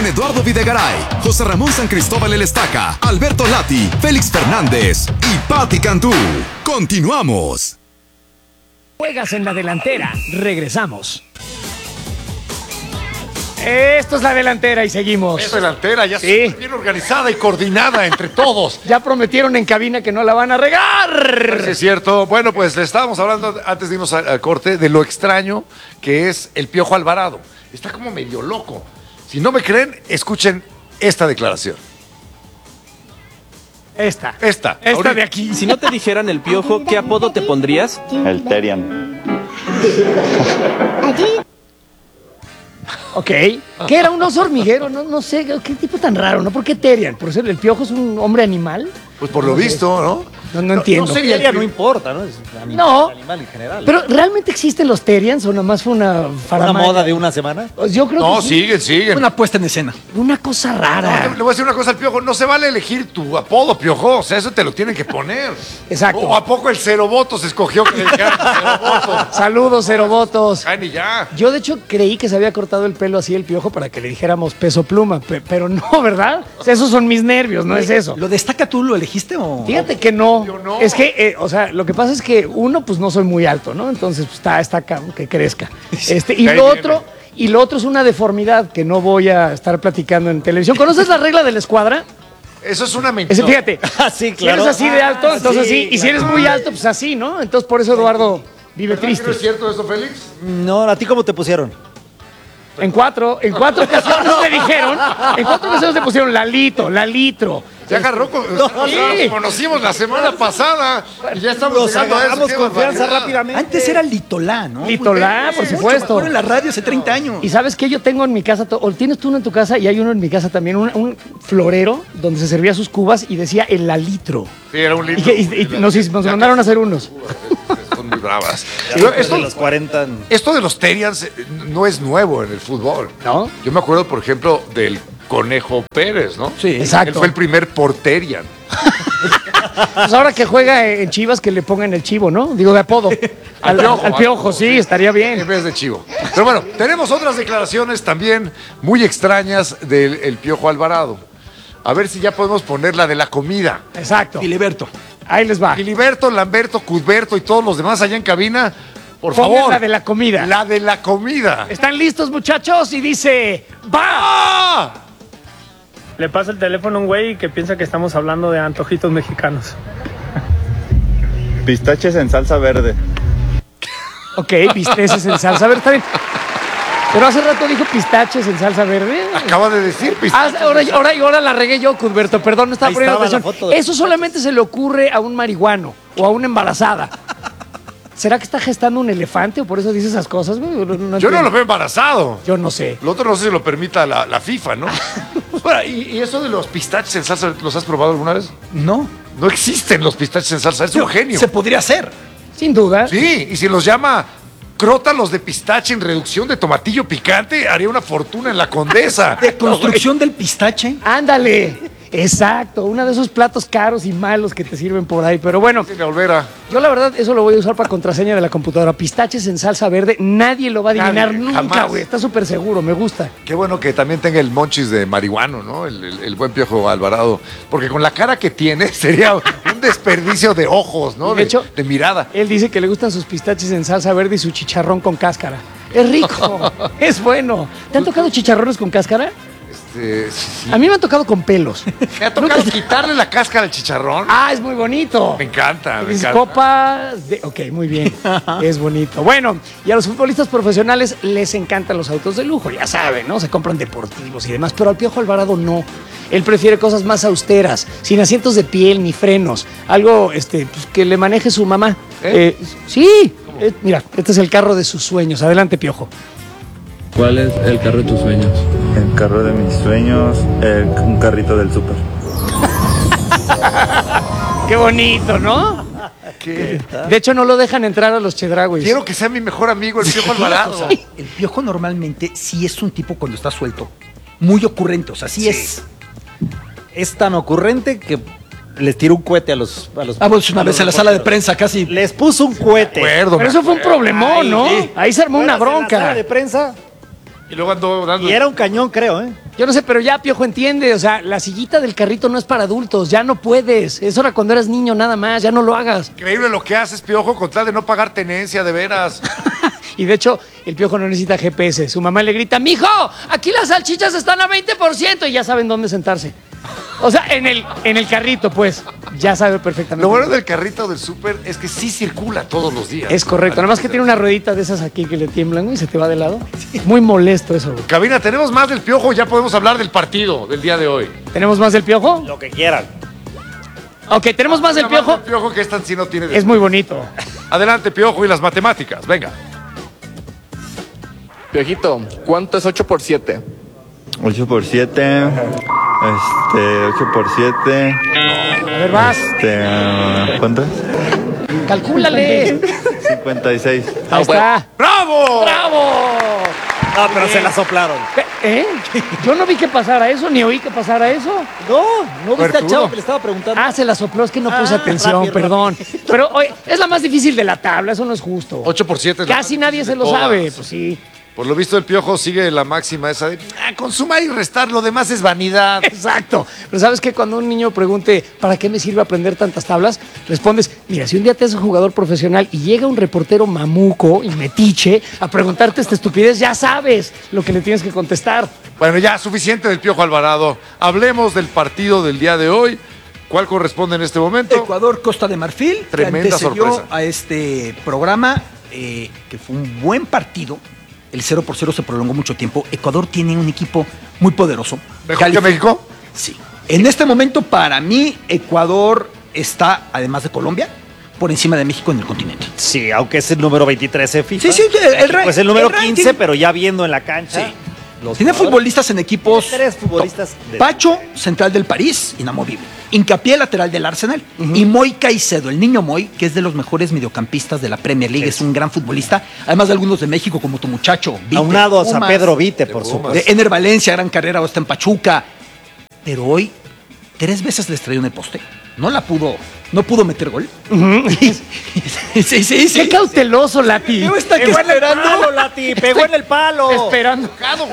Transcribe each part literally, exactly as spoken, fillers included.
con Eduardo Videgaray, José Ramón San Cristóbal El Estaca, Alberto Lati, Félix Fernández y Patti Cantú. Continuamos. Juegas en la delantera. Regresamos. Esto es la delantera y seguimos. Es delantera, ya sí. Está bien organizada y coordinada entre todos. Ya prometieron en cabina que no la van a regar. Sí, es cierto. Bueno, pues le estábamos hablando antes de irnos al, al corte de lo extraño que es el Piojo Alvarado. Está como medio loco. Si no me creen, escuchen esta declaración. Esta. Esta. Esta ahorita. de aquí. Si no te dijeran el Piojo, ¿qué apodo te pondrías? El Terian. Ok. ¿Qué era? ¿Un oso hormiguero? No, no sé. ¿Qué tipo tan raro? ¿No? ¿Por qué Terian? ¿Por ser el Piojo es un hombre animal? Pues por lo visto, ¿no? No, no entiendo. No sería el no importa, ¿no? Es animal, No. animal en general. Pero ¿realmente existen los Terians o nomás fue una ¿Una faramaya? moda de una semana? Yo creo No, que sí. siguen, siguen. Una puesta en escena. Una cosa No, rara. le voy a decir una cosa al Piojo. No se vale elegir tu apodo, Piojo. O sea, eso te lo tienen que poner. Exacto. ¿O a poco el cero votos escogió que le dijeran cero votos? Saludos, cero votos. Ay, ni ya. Yo, de hecho, creí que se había cortado el pelo así el Piojo para que le dijéramos peso pluma, pe- pero no, ¿verdad? O sea, esos son mis nervios, no es eso. ¿Lo destaca tú, lo elegiste o...? Fíjate que no. Yo no. Es que, eh, o sea, lo que pasa es que uno, pues no soy muy alto, ¿no? Entonces, pues, está, está cabrón que crezca. Este, y Ahí lo viene. otro, y lo otro es una deformidad que no voy a estar platicando en televisión. ¿Conoces la regla de la escuadra? Eso es una Ese, mentira. fíjate. Ah, sí, Si eres así de alto, Ah, entonces sí, así. Y si claro. eres muy alto, pues así, ¿no? Entonces, por eso Eduardo vive ¿Verdad que triste. no es cierto esto, Félix? No, ¿a ti cómo te pusieron? En cuatro, en cuatro ocasiones me dijeron, en cuatro ocasiones me pusieron Lalito, Lalito. Ya agarró con... sí. Nos conocimos la semana pasada y ya estamos Nos llegando a eso. agarramos qué confianza barbaridad. rápidamente. Antes era Litolá, ¿no? Litolá, Muy por bien. supuesto. Mucho mejor en la radio hace treinta años. Y sabes que yo tengo en mi casa, to- o tienes tú uno en tu casa y hay uno en mi casa también, un, un florero donde se servía sus cubas y decía el Lalito. Sí, era un Y, lindo. que- y- y nos, nos mandaron a hacer unos. Son muy bravas. Ya Y luego, después esto, de los cuarenta... esto de los Terians eh, no es nuevo en el fútbol. ¿No? Yo me acuerdo, por ejemplo, del Conejo Pérez, ¿no? Sí, exacto. Él fue el primer porterian. Pues ahora que juega en Chivas que le pongan el chivo, ¿no? Digo, de apodo. Al, Piojo, al piojo, sí, estaría En bien. vez de chivo. Pero bueno, tenemos otras declaraciones también muy extrañas del el Piojo Alvarado. A ver si ya podemos poner la de la comida. Exacto. Filiberto. Ahí les va. Filiberto, Lamberto, Cudberto y todos los demás allá en cabina, por Pongan favor. la de la comida. La de la comida. ¿Están listos, muchachos? Y dice, ¡va! ¡Ah! Le pasa el teléfono a un güey que piensa que estamos hablando de antojitos mexicanos. Pistaches en salsa verde. Ok, bisteces en salsa verde, está bien. Pero hace rato dijo pistaches en salsa verde. Acaba de decir Ah, pistaches. ahora, ahora, ahora la regué yo, Cudberto, perdón, no estaba Ahí poniendo estaba la atención. foto de Eso solamente se le ocurre a un marihuano o a una embarazada. ¿Será que está gestando un elefante o por eso dice esas cosas, güey? No, no Yo no entiendo. lo veo embarazado. Yo no sé. Lo otro no sé si lo permita la, la FIFA, ¿no? Bueno, y, y eso de los pistaches en salsa, ¿los has probado alguna vez? No. No existen los pistaches en salsa, es un genio. Se podría hacer. Sin duda. Sí, y si los llama crótalos de pistache en reducción de tomatillo picante, haría una fortuna en la Condesa. De construcción del pistache. Ándale. Exacto, uno de esos platos caros y malos que te sirven por ahí. Pero bueno, Tiene Olvera. yo la verdad eso lo voy a usar para contraseña de la computadora. Pistaches en salsa verde, nadie lo va a adivinar Nadie, nunca, jamás. güey. Está súper seguro, me gusta. Qué bueno que también tenga el monchis de marihuano, ¿no? El, el- el buen Piojo Alvarado. Porque con la cara que tiene sería un desperdicio de ojos, ¿no? Y de hecho- de mirada. Él dice que le gustan sus pistaches en salsa verde y su chicharrón con cáscara. Es rico, es bueno. ¿Te han tocado chicharrones con cáscara? Este, sí, sí. A mí me han tocado con pelos. ¿Me ha tocado quitarle la cáscara al chicharrón? Ah, es muy bonito. Me encanta, me Es encanta. copas de... Ok, muy bien. Es bonito. Bueno, y a los futbolistas profesionales les encantan los autos de lujo, ya saben, ¿no? Se compran deportivos y demás, pero al Piojo Alvarado no. Él prefiere cosas más austeras, sin asientos de piel ni frenos. Algo este, pues, que le maneje su mamá. ¿Eh? Eh, sí, eh, mira, este es el carro de sus sueños. Adelante, Piojo. ¿Cuál es el carro de tus sueños? El carro de mis sueños, el- un carrito del súper. Qué bonito, ¿no? ¿Qué? De hecho, no lo dejan entrar a los Chedrauis. Quiero que sea mi mejor amigo, el Piojo Alvarado. El Piojo normalmente sí es un tipo cuando está suelto, muy ocurrente, o sea, sí, es. Es tan ocurrente que les tiró un cohete a los... A los Ah, pues una vez en la sala de prensa casi. Les puso un cohete. Acuerdo, Pero me eso fue un acuerdo. problemón, ¿no? Ay, sí. Ahí se armó una ¿Recuerdas en la sala bronca. de prensa? Y luego andó dando... Y era un cañón, creo, ¿eh? Yo no sé, pero ya Piojo entiende, o sea, la sillita del carrito no es para adultos, ya no puedes. Eso era cuando eras niño nada más, ya no lo hagas. Increíble lo que haces, Piojo, con tal de no pagar tenencia, de veras. Y de hecho, el Piojo no necesita G P S. Su mamá le grita, mijo, aquí las salchichas están a veinte por ciento y ya saben dónde sentarse. O sea, en el, en el carrito, pues, ya sabe perfectamente. Lo bueno del carrito del súper es que sí circula todos los días. Es correcto, nada más que tiene una ruedita de esas aquí que le tiemblan y se te va de lado. Muy molesto eso, güey. Cabina, ¿tenemos más del Piojo? Ya podemos hablar del partido del día de hoy. ¿Tenemos más del Piojo? Lo que quieran. Ok, ¿tenemos más del Nada más Piojo? del Piojo que esta sí no tiene... de- Es muy bonito. Adelante, Piojo, y las matemáticas, venga. Piojito, ¿cuánto es ocho por siete? ocho por siete. Este, ocho por siete. A ver, vas. Este, ah, ¿cuánto es? Calcúlale. cincuenta y seis. Ahí está. ¡Bravo! ¡Bravo! No, pero se la soplaron. ¿Eh? Yo no vi que pasara eso, ni oí que pasara eso. No, no viste al Suertudo. chavo que le estaba preguntando. Ah, se la sopló, es que no puse Ah, atención, rápido, perdón. Pero oye, es la más difícil de la tabla, eso no es justo. ocho por siete. es la Casi más nadie se difícil lo de todas. sabe, pues sí. Por lo visto, el Piojo sigue la máxima esa de ah, con sumar y restar, lo demás es vanidad. Exacto. Pero sabes que cuando un niño pregunte ¿para qué me sirve aprender tantas tablas? Respondes, mira, si un día te haces jugador profesional y llega un reportero mamuco y metiche a preguntarte esta estupidez, ya sabes lo que le tienes que contestar. Bueno, ya, suficiente del Piojo Alvarado. Hablemos del partido del día de hoy. ¿Cuál corresponde en este momento? Ecuador, Costa de Marfil, que Tremenda antecedió sorpresa. a este programa, eh, que fue un buen partido. El cero por cero se prolongó mucho tiempo. Ecuador tiene un equipo muy poderoso. ¿Mejor que México? Sí. En este momento, para mí, Ecuador está, además de Colombia, por encima de México en el continente. Sí, aunque es el número veintitrés de FIFA. Sí, sí, el- el ra- Pues el número el ranking. quince, pero ya viendo en la cancha. Sí. los Tiene jugadores- futbolistas en equipos. Tiene tres futbolistas top. de- Pacho, central del París, inamovible. Hincapié, lateral del Arsenal. Y Moy Caicedo, el niño Moy, que es de los mejores mediocampistas de la Premier League. Es un gran futbolista. Además de algunos de México, como tu muchacho. Vite, Aunados a Pumas, Pedro Vite, por de supuesto. de Ener Valencia, gran carrera, o está en Pachuca. Pero hoy, tres veces les trayó en el poste. No la pudo, no pudo meter gol. sí, sí, sí. Qué cauteloso, Lati. Luego está que Pegó en el esperando. palo, Lati, pegó en el palo. Esperando.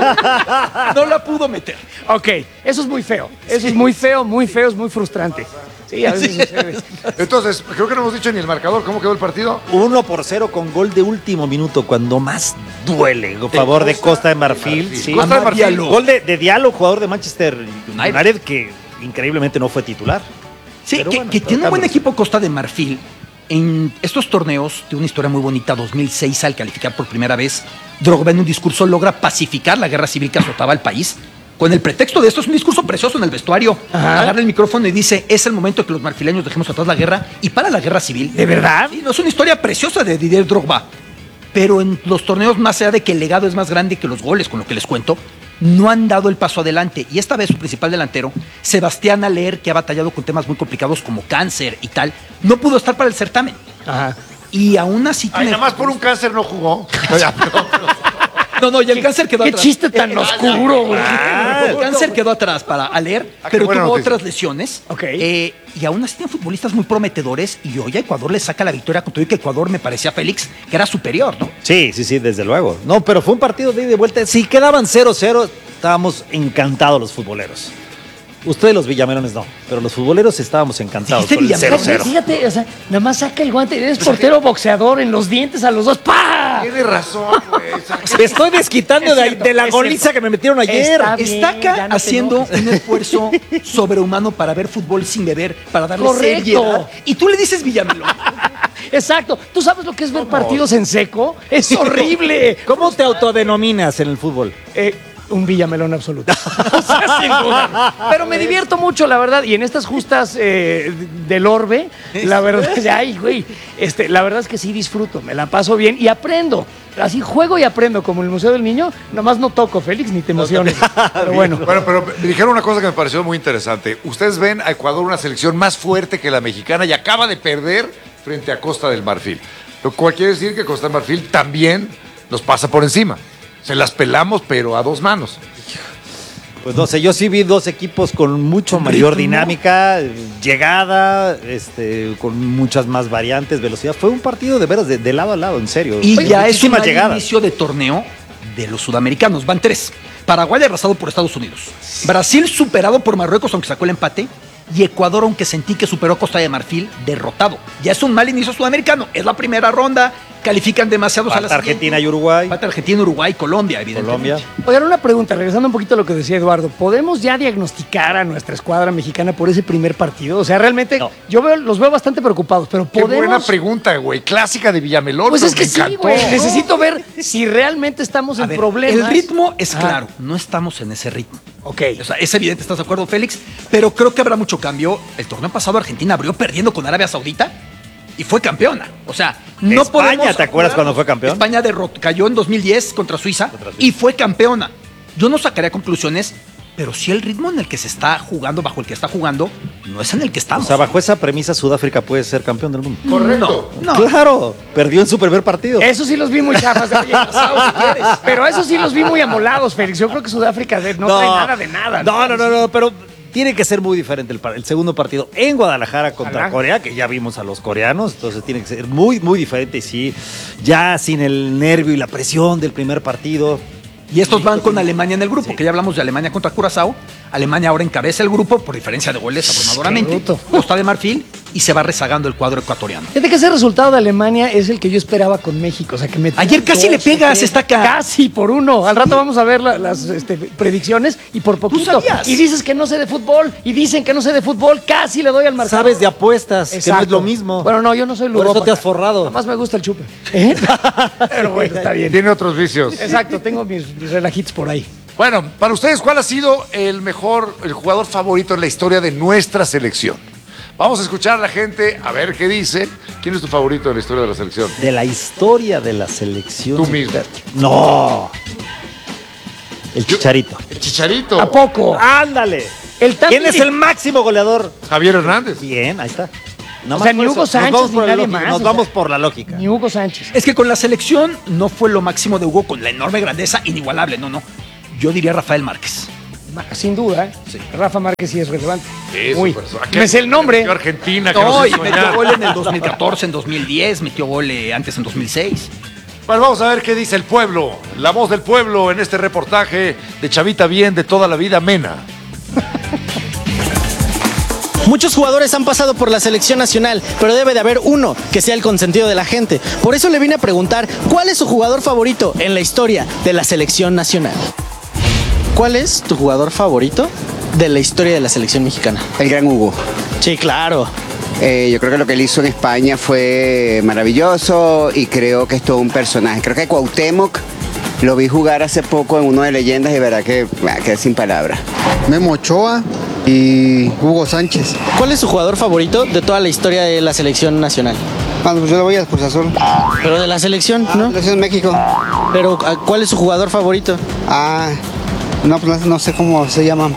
No la pudo meter. Ok, eso es muy feo. Eso es muy feo, muy feo, es muy frustrante. Sí, a veces sucede. Entonces, creo que no hemos dicho ni el marcador. ¿Cómo quedó el partido? Uno por cero con gol de último minuto, cuando más duele. A favor de Costa de Marfil. Sí. Costa de Marfil. Diallo. Gol de, de Diallo, jugador de Manchester United, que increíblemente no fue titular. Sí, Pero que, bueno, que tiene un buen tocamos. equipo Costa de Marfil. En estos torneos, tiene una historia muy bonita. dos mil seis, al calificar por primera vez, Drogba en un discurso logra pacificar la guerra civil que azotaba al país. Con el pretexto de esto, es un discurso precioso en el vestuario. Ajá. Agarra el micrófono y dice, es el momento que los marfileños dejemos atrás la guerra y para la guerra civil. ¿De verdad? Sí, no, es una historia preciosa de Didier Drogba. Pero en los torneos, más allá de que el legado es más grande que los goles, con lo que les cuento, no han dado el paso adelante. Y esta vez su principal delantero, Sebastián Aller, que ha batallado con temas muy complicados como cáncer y tal, no pudo estar para el certamen. Ajá. Y aún así Ay, tiene... nada más por un cáncer no jugó. Ya, perdón, perdón. No, no, y el cáncer quedó Qué atrás. chiste tan oscuro, güey. El cáncer quedó atrás para Aller, Ah, qué pero buena tuvo noticia. otras lesiones. Ok. Eh, y aún así tiene futbolistas muy prometedores. Y hoy a Ecuador le saca la victoria con todo y que Ecuador me parecía Félix, que era superior, ¿no? Sí, sí, sí, desde luego. No, pero fue un partido de ida y de vuelta. Si quedaban cero cero, estábamos encantados los futboleros. Ustedes los villamelones no, pero los futboleros estábamos encantados Este con el Villamelón, cero cero. Fíjate, o sea, nada más saca el guante, eres portero boxeador en los dientes a los dos. ¡Pah! Tiene razón, güey. Me estoy desquitando Es de, cierto, de la es goliza cierto. que me metieron ayer. Está bien, Está acá ya no te haciendo enojes. un esfuerzo sobrehumano para ver fútbol sin beber, para darle Correcto. seriedad. Y tú le dices Villamelón. Exacto. ¿Tú sabes lo que es ver partidos en seco? Es horrible. ¿Cómo te autodenominas en el fútbol? Eh, un Villamelón absoluto. O sea, sin duda. Pero me divierto mucho, la verdad. Y en estas justas eh, del orbe, la verdad, ay, güey, este, la verdad es que sí disfruto, me la paso bien y aprendo. Así juego y aprendo, como en el Museo del Niño. Nomás no toco, Félix, ni te emociones. Pero bueno. Bueno, pero me dijeron una cosa que me pareció muy interesante. Ustedes ven a Ecuador una selección más fuerte que la mexicana y acaba de perder frente a Costa del Marfil. Lo cual quiere decir que Costa del Marfil también nos pasa por encima. Se las pelamos, pero a dos manos. Pues no sé, yo sí vi dos equipos con mucho mayor dinámica, llegada, este, con muchas más variantes, velocidad. Fue un partido de veras de, de lado a lado, en serio. Y Oye, ya es un muchísimas mal llegadas. inicio de torneo de los sudamericanos. Van tres. Paraguay arrasado por Estados Unidos. Brasil superado por Marruecos, aunque sacó el empate. Y Ecuador, aunque sentí que superó a Costa de Marfil, derrotado. Ya es un mal inicio sudamericano. Es la primera ronda. Califican demasiados a la siguiente. Argentina y Uruguay. Falta Argentina, Uruguay, Colombia, evidentemente. Colombia. Oigan, una pregunta, regresando un poquito a lo que decía Eduardo. ¿Podemos ya diagnosticar a nuestra escuadra mexicana por ese primer partido? O sea, realmente No. yo veo, los veo bastante preocupados, pero Qué podemos... buena pregunta, güey. Clásica de Villamelón. Pues pero es que me sí, encantó. güey. Necesito ver si realmente estamos A en ver, problemas. el ritmo es Ah, claro. No estamos en ese ritmo. Ok. O sea, es evidente, ¿estás de acuerdo, Félix? Pero creo que habrá mucho cambio. El torneo pasado Argentina abrió perdiendo con Arabia Saudita y fue campeona. O sea, no España, podemos... ¿te acuerdas cuando fue campeón? España derrotó, cayó en dos mil diez contra Suiza, Contra Suiza. y fue campeona. Yo no sacaría conclusiones, pero sí el ritmo en el que se está jugando, bajo el que está jugando, no es en el que O estamos. sea, bajo esa premisa, Sudáfrica puede ser campeón del mundo. Correcto. No, Claro, perdió en su primer partido. Eso sí los vi muy chafas. Oye, pasado, si quieres. Pero eso sí los vi muy amolados, Félix. Yo creo que Sudáfrica de- no, trae nada de nada. No, no, no, no, pero tiene que ser muy diferente el, par- el segundo partido en Guadalajara contra Ojalá. Corea, que ya vimos a los coreanos, entonces tiene que ser muy, muy diferente y sí, ya sin el nervio y la presión del primer partido. Y estos van con Alemania en el grupo, que ya hablamos de Alemania contra Curazao. Alemania ahora encabeza el grupo por diferencia de goles abrumadoramente. Qué bruto. Costa de Marfil y se va rezagando el cuadro ecuatoriano. Fíjate que ese resultado de Alemania es el que yo esperaba con México. O sea, que me Ayer casi le pegas, tres, está acá. Casi por uno. Al rato vamos a ver la- las este, predicciones y por poquito. sabías? Y dices que no sé de fútbol y dicen que no sé de fútbol. Casi le doy al marcador. Sabes de apuestas, que no es Exacto. lo mismo. Bueno, no, yo no soy Por eso ludópata. te has forrado. Nada más me gusta el chupe. ¿Eh? Pero bueno, está bien. Tiene otros vicios. Exacto, tengo mis, mis relajitos por ahí. Bueno, para ustedes, ¿cuál ha sido el mejor, el jugador favorito en la historia de nuestra selección? Vamos a escuchar a la gente, a ver qué dice. ¿Quién es tu favorito en la historia de la selección? De la historia de la selección. Tú mismo. No. El Chicharito. El Chicharito. ¿A poco? Ándale. El Tati- ¿Quién es el máximo goleador? Javier Hernández. Bien, ahí está. Nada O más sea, por ni eso. Hugo Nos Sánchez vamos ni por la nadie lógica, más, Nos o vamos sea. por la lógica. Ni Hugo Sánchez. Es que con la selección no fue lo máximo de Hugo con la enorme grandeza, inigualable, no, no. Yo diría Rafael Márquez. Sin duda, ¿eh? Sí. Rafa Márquez sí es relevante. Sí, Muy. su persona. Me sé el nombre. Metió Argentina, que No, nos y hizo metió soñar. gol en el dos mil catorce, en dos mil diez, metió gol eh, antes en dos mil seis. Bueno, vamos a ver qué dice el pueblo. La voz del pueblo en este reportaje de Chavita Bien de toda la vida Mena. Muchos jugadores han pasado por la selección nacional, pero debe de haber uno que sea el consentido de la gente. Por eso le vine a preguntar, ¿cuál es su jugador favorito en la historia de la selección nacional? ¿Cuál es tu jugador favorito de la historia de la selección mexicana? El gran Hugo. Sí, claro. Eh, yo creo que lo que él hizo en España fue maravilloso y creo que es todo un personaje. Creo que Cuauhtémoc lo vi jugar hace poco en uno de Leyendas y de verdad que ah, quedé sin palabras. Memo Ochoa y Hugo Sánchez. ¿Cuál es su jugador favorito de toda la historia de la selección nacional? Bueno, pues yo lo voy a Cruz Azul. Pero de la selección, ¿no? Selección México. Pero ¿cuál es su jugador favorito? Ah, no, pues no sé cómo se llama.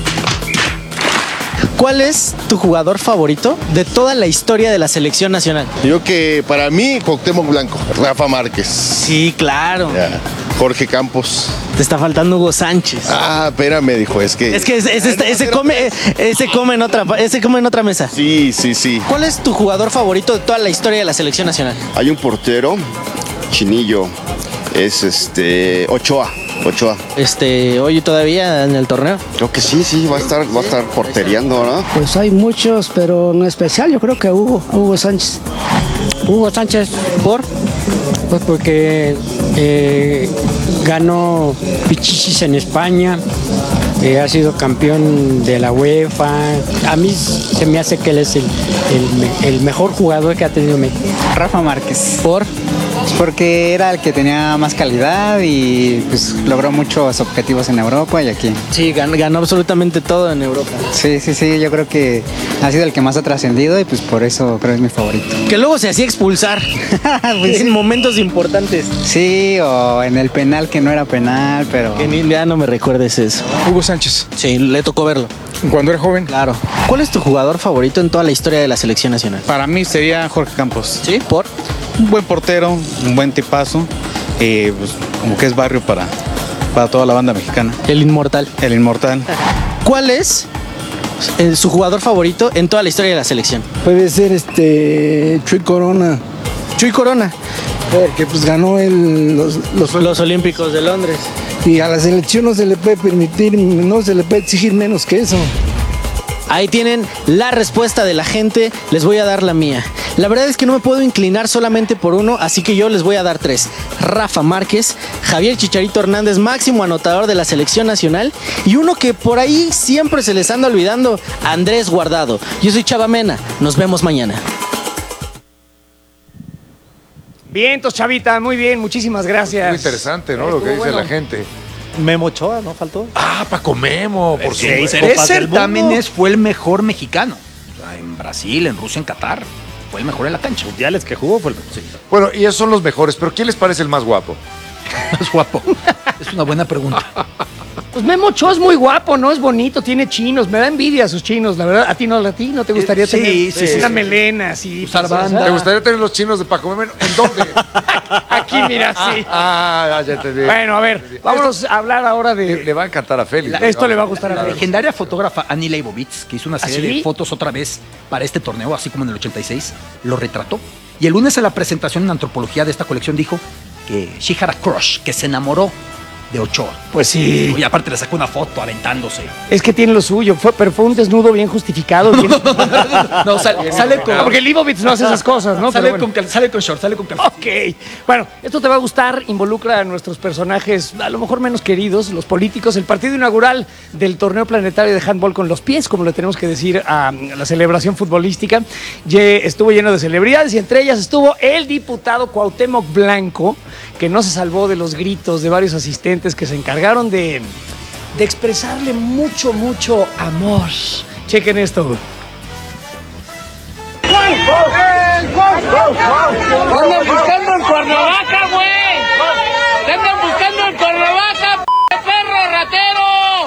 ¿Cuál es tu jugador favorito de toda la historia de la selección nacional? Yo que para mí, Cuauhtémoc Blanco, Rafa Márquez. Sí, claro. Ya, Jorge Campos. Te está faltando Hugo Sánchez. Ah, espérame, dijo, es que... Es que ese, ese- ese come, ese come en otra, ese come en otra mesa. Sí, sí, sí. ¿Cuál es tu jugador favorito de toda la historia de la selección nacional? Hay un portero, Chinillo, es este Ochoa. Ochoa. Este, hoy todavía en el torneo. Creo que sí, sí, va a estar, va a estar porteriando, ¿no? Pues hay muchos, pero en especial yo creo que Hugo, Hugo Sánchez. Hugo Sánchez. ¿Por? Pues porque eh, ganó Pichichis en España, eh, ha sido campeón de la UEFA. A mí se me hace que él es el, el me- el mejor jugador que ha tenido México. Rafa Márquez. ¿Por? Porque era el que tenía más calidad y pues logró muchos objetivos en Europa y aquí. Sí, ganó, ganó absolutamente todo en Europa. Sí, sí, sí, yo creo que ha sido el que más ha trascendido y pues por eso creo que es mi favorito. Que luego se hacía expulsar Pues en sí. momentos importantes. Sí, o en el penal que no era penal, pero... Que ni, ya no me recuerdes eso. Hugo Sánchez. Sí, le tocó verlo. Cuando era joven. Claro. ¿Cuál es tu jugador favorito en toda la historia de la selección nacional? Para mí sería Jorge Campos. ¿Sí? ¿Por? Un buen portero, un buen tipazo. Y pues, como que es barrio para, para toda la banda mexicana. El inmortal. El inmortal. ¿Cuál es eh, su jugador favorito en toda la historia de la selección? Puede ser este Chuy Corona. Chuy Corona. Porque pues ganó el, los, los, Los Olímpicos de Londres. Y a la selección no se le puede permitir, no se le puede exigir menos que eso. Ahí tienen la respuesta de la gente, les voy a dar la mía. La verdad es que no me puedo inclinar solamente por uno, así que yo les voy a dar tres. Rafa Márquez, Javier Chicharito Hernández, máximo anotador de la selección nacional, y uno que por ahí siempre se les anda olvidando, Andrés Guardado. Yo soy Chava Mena, nos vemos mañana. Vientos, Chavita, muy bien, muchísimas gracias. Muy interesante, ¿no? Lo que dice bueno. la gente. Memo Ochoa, ¿no faltó? Ah, Paco Memo, por Seis supuesto. Tres certámenes fue el mejor mexicano. O sea, en Brasil, en Rusia, en Qatar. Fue el mejor en la cancha. Mundiales que jugó fue el sí. Bueno, y esos son los mejores, pero ¿quién les parece el más guapo? Más guapo. Es una buena pregunta. Pues Memo Ochoa es muy guapo, ¿no? Es bonito, tiene chinos, me da envidia a sus chinos, la verdad. ¿A ti no, a ti no te gustaría Eh, sí, tener sí, una sí. melena así? Usar pues, banda. o ¿Te sea, gustaría tener los chinos de Paco Memo? ¿En dónde? Aquí, mira, sí. Ah, ya te digo. Bueno, a ver, vámonos a hablar ahora Le, de... le va a encantar a Félix. La- esto le va a gustar a La Félix. legendaria fotógrafa Annie Leibovitz, que hizo una serie ¿sí? de fotos otra vez para este torneo, así como en el ochenta y seis, lo retrató. Y el lunes en la presentación en antropología de esta colección dijo que she had a crush, que se enamoró de Ochoa. Pues sí. Y aparte le sacó una foto aventándose. Es que tiene lo suyo, fue, pero fue un desnudo bien justificado. bien- No, sale, sale con... Porque Leibovitz no hace esas cosas, ¿no? Sale, Pero bueno. con, cal- sale con short, sale con calcetín. Ok, bueno, esto te va a gustar, involucra a nuestros personajes a lo mejor menos queridos, los políticos, el partido inaugural del torneo planetario de handball con los pies, como le tenemos que decir a la celebración futbolística, Ye- estuvo lleno de celebridades y entre ellas estuvo el diputado Cuauhtémoc Blanco, que no se salvó de los gritos de varios asistentes que se encargaron de, de expresarle mucho, mucho amor. Chequen esto. ¡Andan buscando el Cuernavaca, güey! ¡Te andan buscando el Cuernavaca, p perro ratero!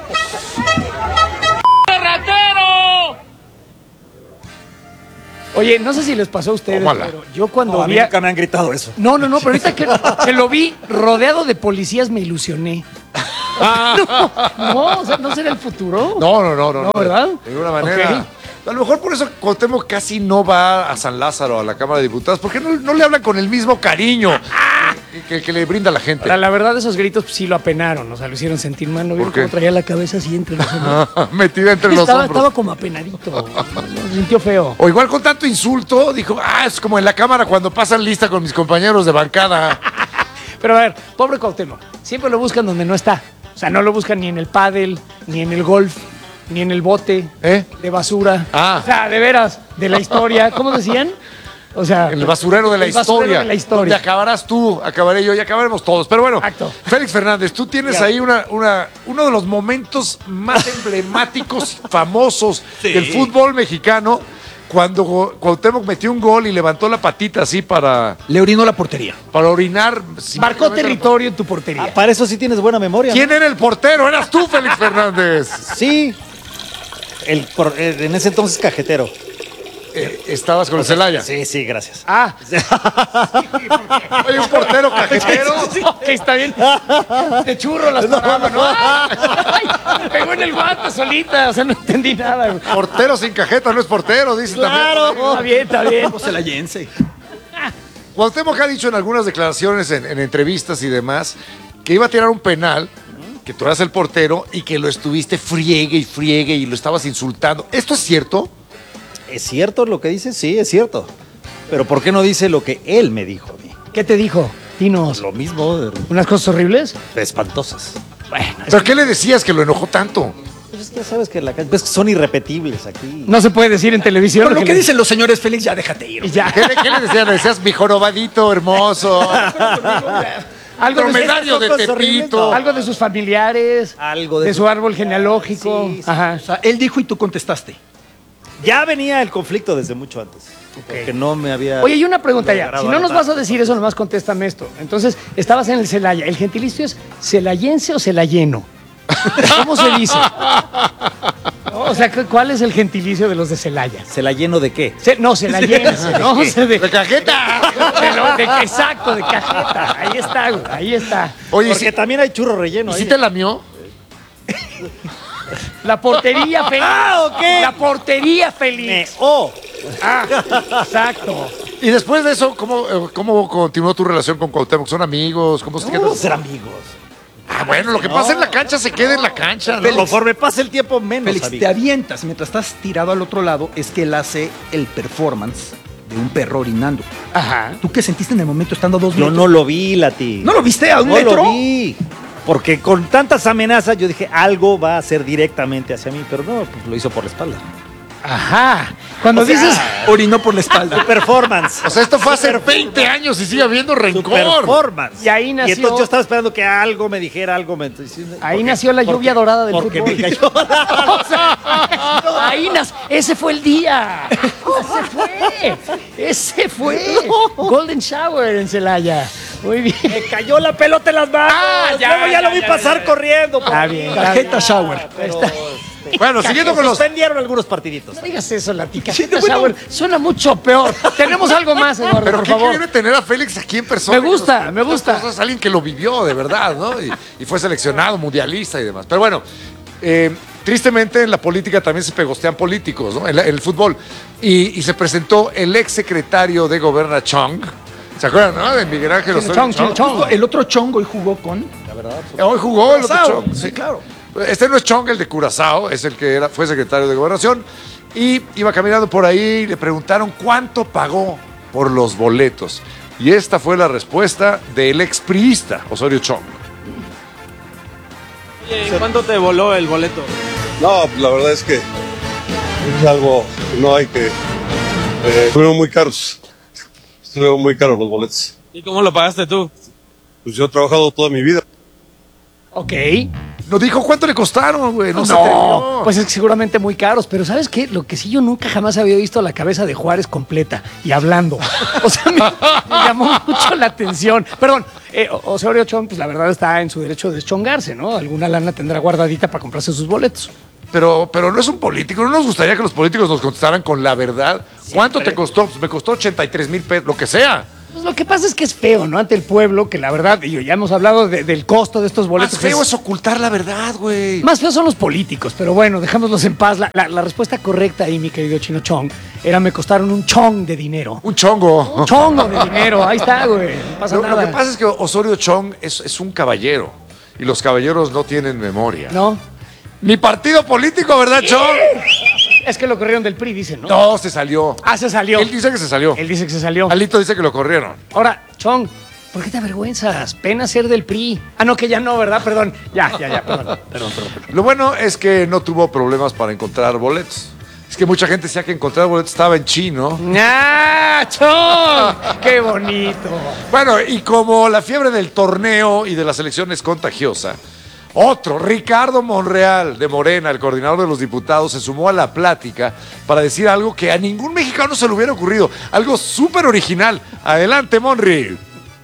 ¡P ratero! Oye, no sé si les pasó a ustedes, Tómala. pero yo cuando No, a mí vi a- nunca me han gritado eso. No, no, no, pero ahorita que, que lo vi rodeado de policías me ilusioné. No, no, o sea, ¿no será el futuro? No, no, no, no. No, ¿verdad? De ninguna manera. Ok. A lo mejor por eso Cuauhtémoc casi no va a San Lázaro, a la Cámara de Diputados, porque no, no le hablan con el mismo cariño que, que- que le brinda la gente. La, la verdad, esos gritos pues, sí lo apenaron, o sea, lo hicieron sentir mal. ¿No vieron qué? cómo traía la cabeza así entre los hombros? Metida entre los estaba, hombros. estaba como apenadito, lo sintió feo. O igual con tanto insulto, dijo, ah, es como en la Cámara cuando pasan lista con mis compañeros de bancada. Pero a ver, pobre Cuauhtémoc, siempre lo buscan donde no está. O sea, no lo buscan ni en el pádel, ni en el golf, ni en el bote ¿Eh? de basura. Ah. O sea, de veras, de la historia. ¿Cómo decían? O sea, El basurero de la el basurero historia. de la Donde historia. acabarás tú, acabaré yo y acabaremos todos. Pero bueno, Exacto. Félix Fernández, tú tienes Ya. ahí una, una, uno de los momentos más emblemáticos, famosos Sí. del fútbol mexicano, cuando Cuauhtémoc metió un gol y levantó la patita así para, Le orinó la portería. para orinar. Marcó simbólicamente. territorio en tu portería. Ah, para eso sí tienes buena memoria. ¿Quién era el portero? Eras tú, Félix Fernández. Sí. El, por- eh, en ese entonces cajetero. Eh, estabas con el Celaya. Sí, sí, gracias. Ah, Oye, un portero cajetero. ok, está bien. De churro las paraba, ¿no? Ay, me pegó en el guante solita, o sea, no entendí nada. güey. Portero sin cajeta no es portero, dice Claro, también. está bien, está bien. Como celayense. Cuauhtémoc ha dicho en algunas declaraciones, en, en entrevistas y demás, que iba a tirar un penal, que tú eras el portero y que lo estuviste friegue y friegue y lo estabas insultando. ¿Esto es cierto? ¿Es cierto lo que dice? Sí, es cierto. Pero ¿por qué no dice lo que él me dijo a mí? ¿Qué te dijo? Dinos. Lo mismo, de- ¿Unas cosas horribles? espantosas. Bueno, ¿Pero qué le decías que lo enojó tanto? Pues es que sabes que la ca- ves que son irrepetibles aquí. no se puede decir en televisión. Con lo que le- dicen los señores Félix, ya déjate ir. Y ya. ¿Qué le, qué le decías? Le decías, mi jorobadito hermoso. Algo de, Dromedario de cosas horribles, Tepito. no. algo de sus familiares, Algo de, de su árbol genealógico. Sí, sí. Ajá. O sea, él dijo y tú contestaste. Ya venía el conflicto desde mucho antes. Porque no me había. Oye, y una pregunta ya. logrado Si no nos anotar. vas a decir eso, nomás contéstame esto. Entonces, estabas en el Celaya. ¿El gentilicio es celayense o celayeno? ¿Cómo se dice? No, o sea, ¿cu- ¿cuál es el gentilicio de los de Celaya? ¿Se la lleno de qué? Ce- no, celayense, ¿no? O sea, de, ¡De cajeta! de lo- de- exacto, de cajeta. Ahí está, güey, ahí está. Oye, Porque ¿y si, también hay churro relleno ¿y ahí. si te lamió? La portería feliz. Ah, ok. La portería feliz. Me- oh, Ah, exacto. Y después de eso, ¿cómo, eh, cómo continuó tu relación con Cuauhtémoc? ¿Son amigos? ¿Cómo se No, ser amigos. Ah, bueno, lo que pasa en la cancha se queda en la cancha, ¿no? Félix, Conforme pasa el tiempo, menos Félix, amigos. te avientas mientras estás tirado al otro lado, es que él hace el performance de un perro orinando. Ajá. ¿Tú qué sentiste en el momento estando a dos Yo metros? no lo vi, Lati. ¿No lo viste a un no metro? lo vi. Porque con tantas amenazas yo dije, algo va a ser directamente hacia mí, pero no, pues lo hizo por la espalda. Ajá. Cuando O sea, dices... Orinó por la espalda. Su performance. O sea, esto fue hace veinte años y sigue habiendo Su rencor. performance. Y ahí nació- Y entonces yo estaba esperando que algo me dijera, algo me... Ahí nació la lluvia dorada del porque fútbol. me cayó. O sea, ahí nació. Ese fue el día. Ese fue. Ese fue. Golden Shower en Celaya. Muy bien. Me cayó la pelota en las manos. Ah, ya, Luego ya, ya, lo vi ya, pasar ya. corriendo. Está bien. Cajeta shower. Bueno, siguiendo con los... Suspendieron algunos partiditos. No digas eso, la tica. Shower suena mucho peor. Tenemos algo más, Eduardo, Pero por qué favor. increíble tener a Félix aquí en persona. Me gusta, Que nos- me gusta. estas cosas, alguien que lo vivió de verdad, ¿no? Y, y fue seleccionado, mundialista y demás. Pero bueno, eh, tristemente en la política también se pegostean políticos, ¿no? En, la- en el fútbol. Y, y se presentó el ex secretario de Goberna Chong. ¿Se acuerdan, no? De Miguel Ángel Sí, Osorio Chong, Chong. Chong. El otro chongo y jugó con... Hoy jugó el otro Curazao. Chong. Sí, claro. Este no es Chong, el de Curazao, es el que era, fue secretario de Gobernación. Y iba caminando por ahí y le preguntaron cuánto pagó por los boletos. Y esta fue la respuesta del expriista Osorio Chong. Oye, ¿cuánto te voló el boleto? No, pues la verdad es que es algo que no hay que... Eh, estuvieron muy caros. Estuvieron muy caros los boletos. ¿Y cómo lo pagaste tú? Pues yo he trabajado toda mi vida. Ok. No dijo cuánto le costaron, güey. No, No, se atrevió. pues es que seguramente muy caros, pero ¿sabes qué? Lo que sí yo nunca jamás había visto la cabeza de Juárez completa y hablando. O sea, me, me llamó mucho la atención. Perdón, eh, Osorio Chong, pues la verdad está en su derecho de deschongarse, ¿no? Alguna lana tendrá guardadita para comprarse sus boletos. Pero, pero no es un político. No nos gustaría que los políticos nos contestaran con la verdad. ¿Cuánto te costó? Pues me costó ochenta y tres mil pesos, lo que sea. Pues lo que pasa es que es feo, ¿no? Ante el pueblo, que la verdad, y ya hemos hablado de- del costo de estos boletos. Más feo que es ocultar la verdad, güey. Más feos son los políticos, pero bueno, dejémoslos en paz. La, la- la respuesta correcta ahí, mi querido Chino Chong, era me costaron un chong de dinero. Un chongo. Un chongo de dinero, ahí está, güey. No pasa Lo, nada. lo que pasa es que Osorio Chong es, es un caballero. Y los caballeros no tienen memoria. ¿No? Ni partido político, ¿verdad, Chong? Es que lo corrieron del P R I, dicen, ¿no? No, se salió. Ah, se salió. Él dice que se salió. Él dice que se salió. Alito dice que lo corrieron. Ahora, Chong, ¿por qué te avergüenzas? Pena ser del P R I. Ah, no, que ya no, ¿verdad? Perdón. Ya, ya, ya, perdón. Perdón, perdón, perdón. Lo bueno es que no tuvo problemas para encontrar boletos. Es que mucha gente decía que encontrar boletos estaba en chino. ¡Ah, Chong! ¡Qué bonito! Bueno, y como la fiebre del torneo y de la selección es contagiosa, otro, Ricardo Monreal de Morena, el coordinador de los diputados, se sumó a la plática para decir algo que a ningún mexicano se le hubiera ocurrido. Algo súper original. Adelante, Monri.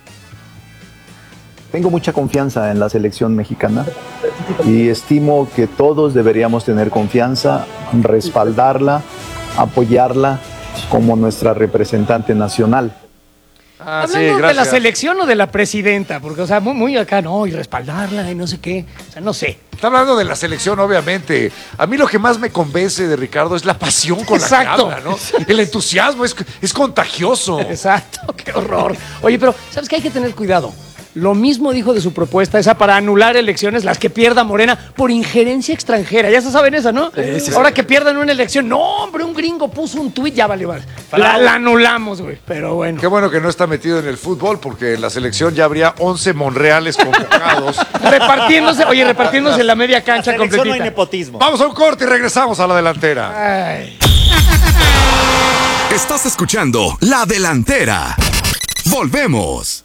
Tengo mucha confianza en la selección mexicana y estimo que todos deberíamos tener confianza, respaldarla, apoyarla como nuestra representante nacional. Ah, sí, Hablando de la gracias. selección o de la presidenta, porque, o sea, muy, muy acá, no, y respaldarla y no sé qué. O sea, no sé. Está hablando de la selección, obviamente. A mí lo que más me convence de Ricardo es la pasión con Exacto. la que habla, ¿no? El entusiasmo es, es contagioso. Exacto, qué horror. Oye, pero ¿sabes qué? Hay que tener cuidado. Lo mismo dijo de su propuesta, esa para anular elecciones, las que pierda Morena por injerencia extranjera. Ya se saben esa, ¿no? Sí, sí, Ahora sí. que pierdan una elección. No, hombre, un gringo puso un tuit, ya vale, vale. La, la anulamos, güey. Pero bueno. Qué bueno que no está metido en el fútbol, porque en la selección ya habría once Monreales convocados. Repartiéndose, oye, repartiéndose en la media cancha selección no hay completita. nepotismo. Vamos a un corte y regresamos a la delantera. Ay. Estás escuchando La Delantera. Volvemos.